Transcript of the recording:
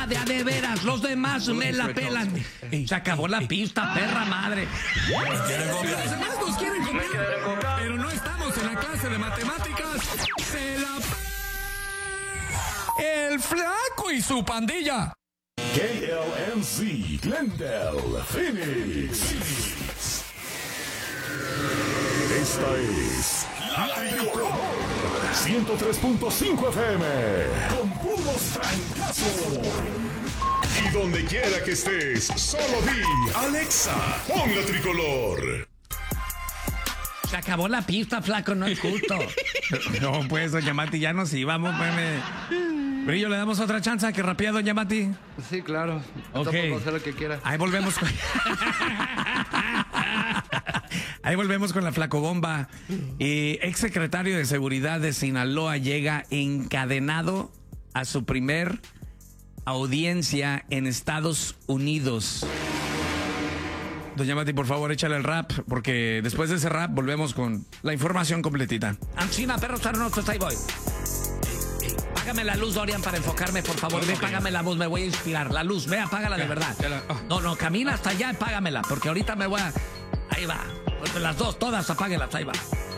de a de veras, los demás me la pelan. Se acabó la pista, perra madre. Los demás nos quieren copiar, pero no estamos en la clase de matemáticas. Se la... El Flaco y su pandilla. KLNC, Glendale, Phoenix. Esta es La Tricolor 103.5 FM con puros francazos. Y donde quiera que estés, solo di Alexa, pon La Tricolor. Se acabó la pista, Flaco, no es justo. No, pues, doña Mati, ya nos íbamos, Brillo, le damos otra chance, que rapía, doña Mati. Sí, claro. Ok. Puedo hacer lo que quiera. Ahí volvemos con... Ahí volvemos con la flacobomba. Ex secretario de Seguridad de Sinaloa llega encadenado a su primer audiencia en Estados Unidos. Doña Mati, por favor, échale el rap, porque después de ese rap volvemos con la información completita. Ancina, perros arnosos, ahí voy. Págame la luz, Dorian, para enfocarme, por favor. Ve, págame la voz, me voy a inspirar. La luz, ve, apágala de verdad. No, camina hasta allá y págamela, porque ahorita me voy a... Ahí va. Las dos, todas, apáguelas, ahí va.